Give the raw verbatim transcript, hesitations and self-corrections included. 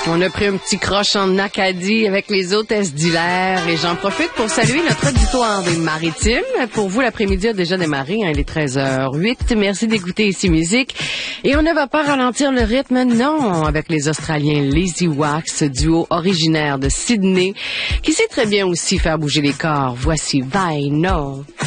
On a pris un petit croche en Acadie avec les hôtesses d'hiver et j'en profite pour saluer notre auditoire des Maritimes. Pour vous, l'après-midi a déjà démarré, hein, il est treize heures huit. Merci d'écouter Ici Musique. Et on ne va pas ralentir le rythme, non, avec les Australiens Lazy Wax, duo originaire de Sydney, qui sait très bien aussi faire bouger les corps. Voici Vai No.